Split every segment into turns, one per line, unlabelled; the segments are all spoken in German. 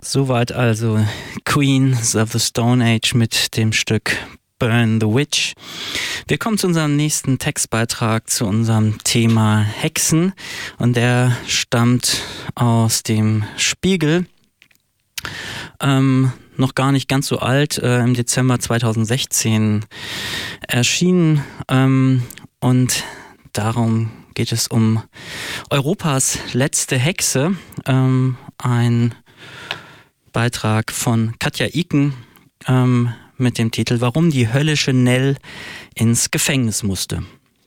Soweit also Queens of the Stone Age mit dem Stück Burn the Witch. Wir kommen zu unserem nächsten Textbeitrag, zu unserem Thema Hexen, und der stammt aus dem Spiegel. Noch gar nicht ganz so alt, im Dezember 2016 erschienen, und darum geht es um Europas letzte Hexe, ein Beitrag von Katja Iken mit dem Titel Warum die höllische Nell ins Gefängnis musste.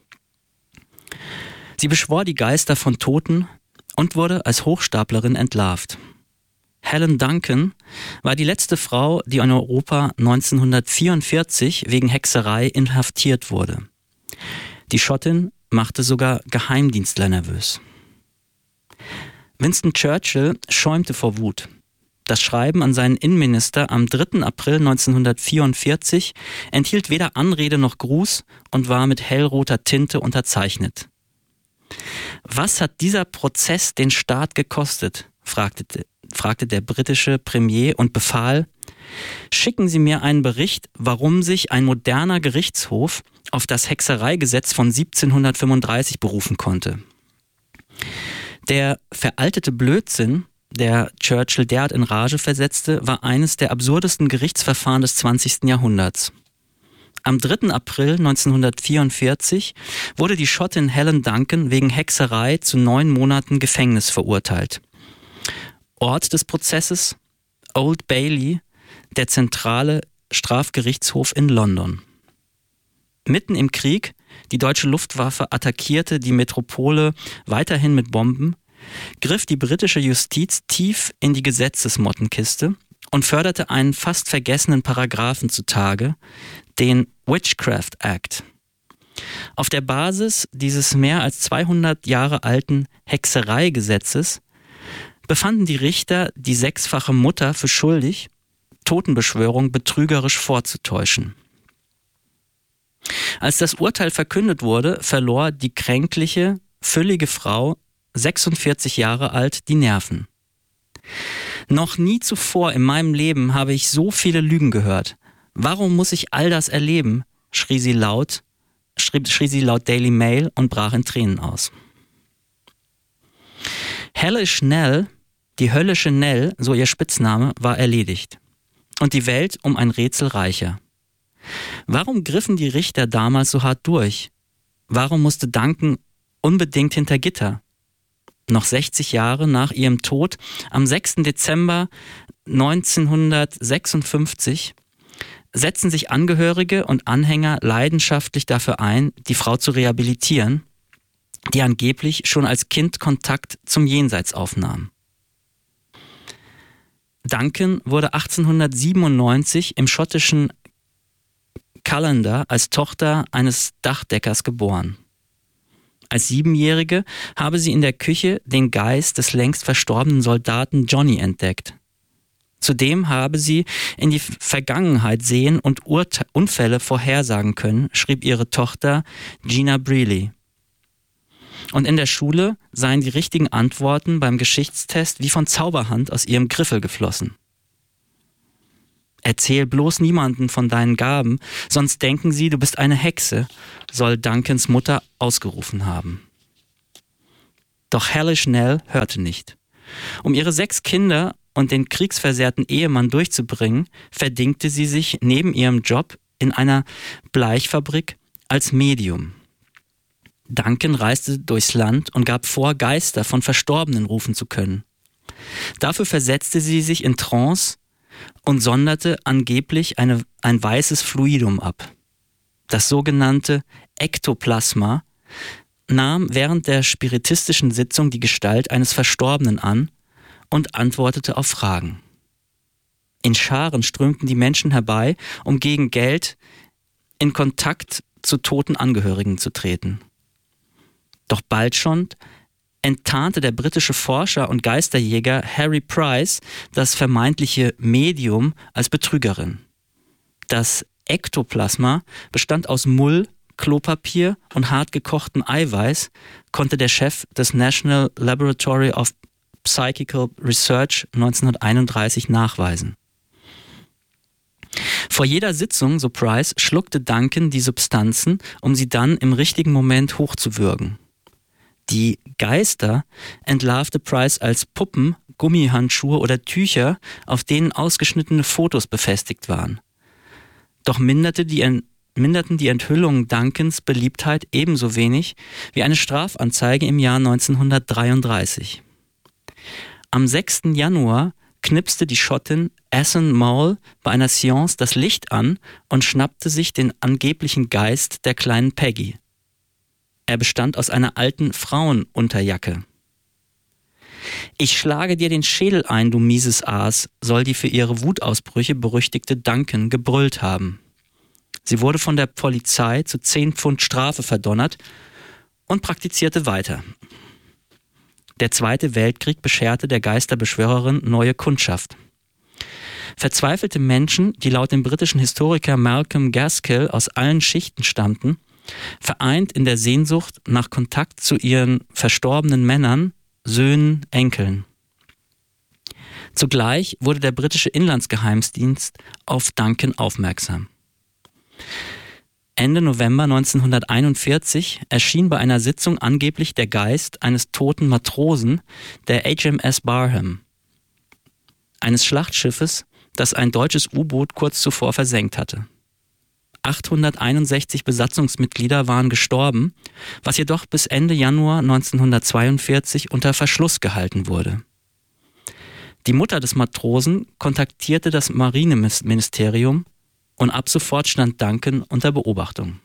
Sie beschwor die Geister von Toten und wurde als Hochstaplerin entlarvt. Helen Duncan war die letzte Frau, die in Europa 1944 wegen Hexerei inhaftiert wurde. Die Schottin machte sogar Geheimdienstler nervös. Winston Churchill schäumte vor Wut. Das Schreiben an seinen Innenminister am 3. April 1944 enthielt weder Anrede noch Gruß und war mit hellroter Tinte unterzeichnet. Was hat dieser Prozess den Staat gekostet? fragte der britische Premier und befahl: Schicken Sie mir einen Bericht, warum sich ein moderner Gerichtshof auf das Hexereigesetz von 1735 berufen konnte. Der veraltete Blödsinn, der Churchill derart in Rage versetzte, war eines der absurdesten Gerichtsverfahren des 20. Jahrhunderts. Am 3. April 1944 wurde die Schottin Helen Duncan wegen Hexerei zu 9 Monaten Gefängnis verurteilt. Ort des Prozesses: Old Bailey, der zentrale Strafgerichtshof in London. Mitten im Krieg, die deutsche Luftwaffe attackierte die Metropole weiterhin mit Bomben, griff die britische Justiz tief in die Gesetzesmottenkiste und förderte einen fast vergessenen Paragraphen zutage, den Witchcraft Act. Auf der Basis dieses mehr als 200 Jahre alten Hexereigesetzes befanden die Richter die 6-fache Mutter für schuldig, Totenbeschwörung betrügerisch vorzutäuschen. Als das Urteil verkündet wurde, verlor die kränkliche, füllige Frau, 46 Jahre alt, die Nerven. Noch nie zuvor in meinem Leben habe ich so viele Lügen gehört. Warum muss ich all das erleben? Schrie sie laut Daily Mail und brach in Tränen aus. Hellish Nell, die höllische Nell, so ihr Spitzname, war erledigt. Und die Welt um ein Rätsel reicher. Warum griffen die Richter damals so hart durch? Warum musste Duncan unbedingt hinter Gitter? Noch 60 Jahre nach ihrem Tod, am 6. Dezember 1956, setzen sich Angehörige und Anhänger leidenschaftlich dafür ein, die Frau zu rehabilitieren, die angeblich schon als Kind Kontakt zum Jenseits aufnahm. Duncan wurde 1897 im schottischen Callander als Tochter eines Dachdeckers geboren. Als 7-Jährige habe sie in der Küche den Geist des längst verstorbenen Soldaten Johnny entdeckt. Zudem habe sie in die Vergangenheit sehen und Unfälle vorhersagen können, schrieb ihre Tochter Gina Brealey. Und in der Schule seien die richtigen Antworten beim Geschichtstest wie von Zauberhand aus ihrem Griffel geflossen. Erzähl bloß niemanden von deinen Gaben, sonst denken sie, du bist eine Hexe, soll Duncans Mutter ausgerufen haben. Doch Hellish Nell hörte nicht. Um ihre 6 Kinder und den kriegsversehrten Ehemann durchzubringen, verdingte sie sich neben ihrem Job in einer Bleichfabrik als Medium. Duncan reiste durchs Land und gab vor, Geister von Verstorbenen rufen zu können. Dafür versetzte sie sich in Trance und sonderte angeblich ein weißes Fluidum ab. Das sogenannte Ektoplasma nahm während der spiritistischen Sitzung die Gestalt eines Verstorbenen an und antwortete auf Fragen. In Scharen strömten die Menschen herbei, um gegen Geld in Kontakt zu toten Angehörigen zu treten. Doch bald schon enttarnte der britische Forscher und Geisterjäger Harry Price das vermeintliche Medium als Betrügerin. Das Ektoplasma bestand aus Mull, Klopapier und hartgekochtem Eiweiß, konnte der Chef des National Laboratory of Psychical Research 1931 nachweisen. Vor jeder Sitzung, so Price, schluckte Duncan die Substanzen, um sie dann im richtigen Moment hochzuwürgen. Die Geister entlarvte Price als Puppen, Gummihandschuhe oder Tücher, auf denen ausgeschnittene Fotos befestigt waren. Doch minderten die Enthüllungen Duncans Beliebtheit ebenso wenig wie eine Strafanzeige im Jahr 1933. Am 6. Januar knipste die Schottin Assan Mole bei einer Seance das Licht an und schnappte sich den angeblichen Geist der kleinen Peggy. Er bestand aus einer alten Frauenunterjacke. »Ich schlage dir den Schädel ein, du mieses Aas«, soll die für ihre Wutausbrüche berüchtigte Duncan gebrüllt haben. Sie wurde von der Polizei zu 10 Pfund Strafe verdonnert und praktizierte weiter. Der Zweite Weltkrieg bescherte der Geisterbeschwörerin neue Kundschaft. Verzweifelte Menschen, die laut dem britischen Historiker Malcolm Gaskill aus allen Schichten stammten, vereint in der Sehnsucht nach Kontakt zu ihren verstorbenen Männern, Söhnen, Enkeln. Zugleich wurde der britische Inlandsgeheimdienst auf Duncan aufmerksam. Ende November 1941 erschien bei einer Sitzung angeblich der Geist eines toten Matrosen der HMS Barham, eines Schlachtschiffes, das ein deutsches U-Boot kurz zuvor versenkt hatte. 861 Besatzungsmitglieder waren gestorben, was jedoch bis Ende Januar 1942 unter Verschluss gehalten wurde. Die Mutter des Matrosen kontaktierte das Marineministerium und ab sofort stand Duncan unter Beobachtung.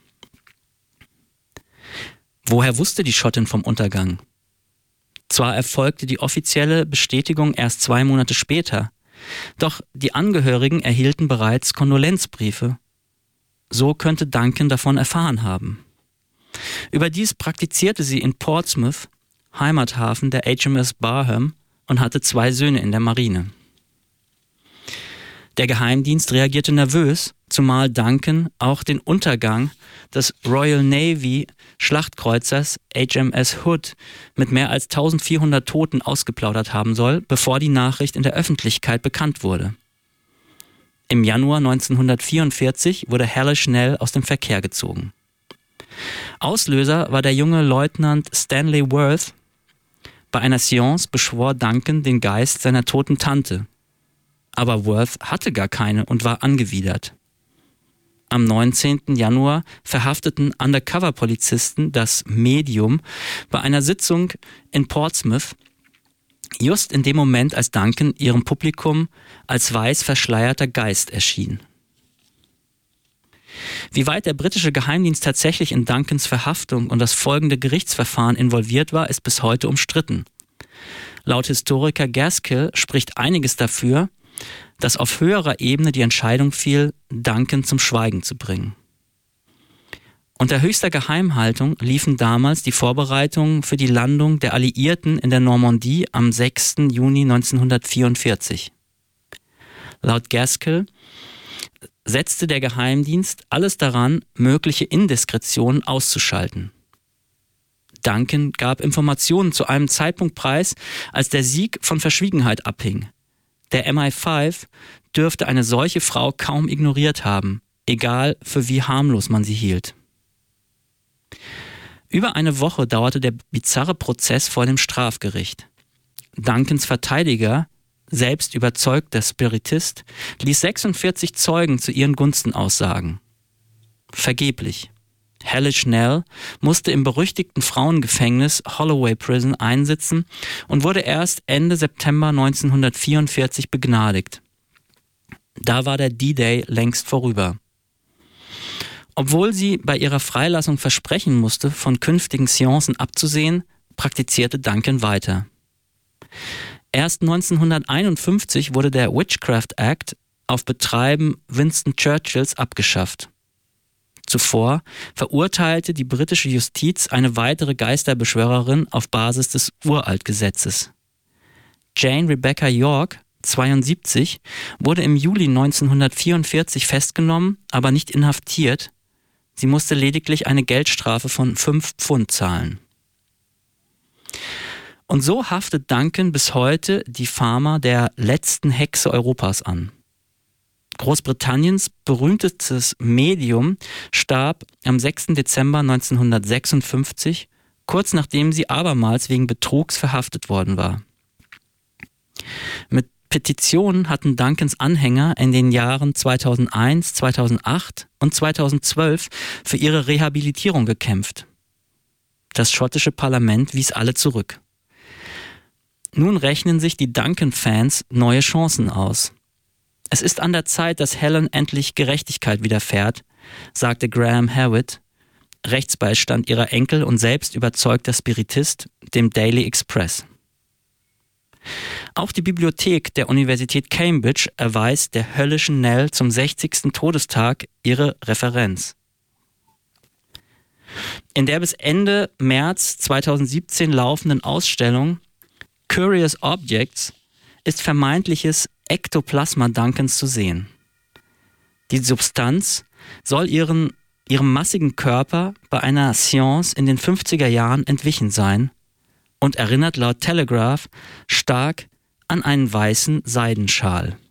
Woher wusste die Schottin vom Untergang? Zwar erfolgte die offizielle Bestätigung erst 2 Monate später, doch die Angehörigen erhielten bereits Kondolenzbriefe. So könnte Duncan davon erfahren haben. Überdies praktizierte sie in Portsmouth, Heimathafen der HMS Barham, und hatte 2 Söhne in der Marine. Der Geheimdienst reagierte nervös, zumal Duncan auch den Untergang des Royal Navy Schlachtkreuzers HMS Hood mit mehr als 1400 Toten ausgeplaudert haben soll, bevor die Nachricht in der Öffentlichkeit bekannt wurde. Im Januar 1944 wurde Helle schnell aus dem Verkehr gezogen. Auslöser war der junge Leutnant Stanley Worth. Bei einer Seance beschwor Duncan den Geist seiner toten Tante. Aber Worth hatte gar keine und war angewidert. Am 19. Januar verhafteten Undercover-Polizisten das Medium bei einer Sitzung in Portsmouth, just in dem Moment, als Duncan ihrem Publikum als weiß verschleierter Geist erschien. Wie weit der britische Geheimdienst tatsächlich in Duncans Verhaftung und das folgende Gerichtsverfahren involviert war, ist bis heute umstritten. Laut Historiker Gaskill spricht einiges dafür, dass auf höherer Ebene die Entscheidung fiel, Duncan zum Schweigen zu bringen. Unter höchster Geheimhaltung liefen damals die Vorbereitungen für die Landung der Alliierten in der Normandie am 6. Juni 1944. Laut Gaskill setzte der Geheimdienst alles daran, mögliche Indiskretionen auszuschalten. Duncan gab Informationen zu einem Zeitpunkt preis, als der Sieg von Verschwiegenheit abhing. Der MI5 dürfte eine solche Frau kaum ignoriert haben, egal für wie harmlos man sie hielt. Über eine Woche dauerte der bizarre Prozess vor dem Strafgericht. Duncans Verteidiger, selbst überzeugter Spiritist, ließ 46 Zeugen zu ihren Gunsten aussagen. Vergeblich. Helle Schnell musste im berüchtigten Frauengefängnis Holloway Prison einsitzen und wurde erst Ende September 1944 begnadigt. Da war der D-Day längst vorüber. Obwohl sie bei ihrer Freilassung versprechen musste, von künftigen Seancen abzusehen, praktizierte Duncan weiter. Erst 1951 wurde der Witchcraft Act auf Betreiben Winston Churchills abgeschafft. Zuvor verurteilte die britische Justiz eine weitere Geisterbeschwörerin auf Basis des Uraltgesetzes. Jane Rebecca York, 72, wurde im Juli 1944 festgenommen, aber nicht inhaftiert. Sie musste lediglich eine Geldstrafe von 5 Pfund zahlen. Und so haftet Duncan bis heute die Fama der letzten Hexe Europas an. Großbritanniens berühmtestes Medium starb am 6. Dezember 1956, kurz nachdem sie abermals wegen Betrugs verhaftet worden war. Mit Petitionen hatten Duncans Anhänger in den Jahren 2001, 2008 und 2012 für ihre Rehabilitierung gekämpft. Das schottische Parlament wies alle zurück. Nun rechnen sich die Duncan-Fans neue Chancen aus. Es ist an der Zeit, dass Helen endlich Gerechtigkeit widerfährt, sagte Graham Hewitt, Rechtsbeistand ihrer Enkel und selbst überzeugter Spiritist, dem Daily Express. Auch die Bibliothek der Universität Cambridge erweist der höllischen Nell zum 60. Todestag ihre Referenz. In der bis Ende März 2017 laufenden Ausstellung Curious Objects ist vermeintliches Ektoplasma Duncans zu sehen. Die Substanz soll ihrem massigen Körper bei einer Seance in den 50er Jahren entwichen sein und erinnert laut Telegraph stark an einen weißen Seidenschal.